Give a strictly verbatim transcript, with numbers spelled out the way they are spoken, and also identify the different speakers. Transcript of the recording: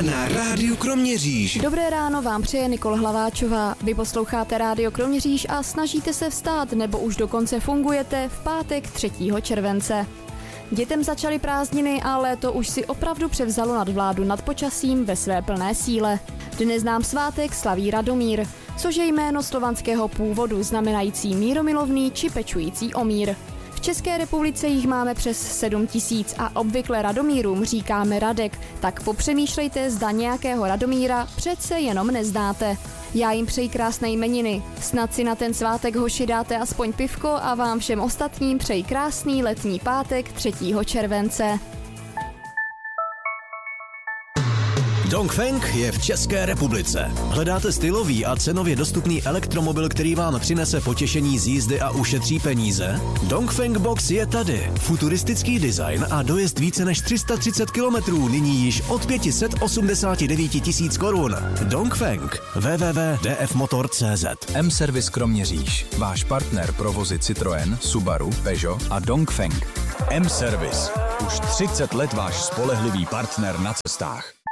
Speaker 1: na Rádiu Kroměříž.
Speaker 2: Dobré ráno vám přeje Nikol Hlaváčová. Vy posloucháte Rádio Kroměříž a snažíte se vstát, nebo už dokonce fungujete v pátek třetího července. Dětem začaly prázdniny a léto už si opravdu převzalo nadvládu nad počasím ve své plné síle. Dnes nám svátek slaví Radomír, což je jméno slovanského původu znamenající míromilovný či pečující o mír. V České republice jich máme přes sedm tisíc a obvykle Radomírům říkáme Radek, tak popřemýšlejte, zda nějakého Radomíra přece jenom neznáte. Já jim přeji krásné jmeniny. Snad si na ten svátek hoši dáte aspoň pivko a vám všem ostatním přeji krásný letní pátek třetího července.
Speaker 3: Dongfeng je v České republice. Hledáte stylový a cenově dostupný elektromobil, který vám přinese potěšení z jízdy a ušetří peníze? Dongfeng Box je tady. Futuristický design a dojezd více než tři sta třicet kilometrů, nyní již od pět set osmdesát devět tisíc korun. Dongfeng. w w w tečka d f motor tečka c z.
Speaker 4: M-Service Kroměříž. Váš partner pro vozy Citroën, Subaru, Peugeot a Dongfeng. M-Service. Už třicet let váš spolehlivý partner na cestách.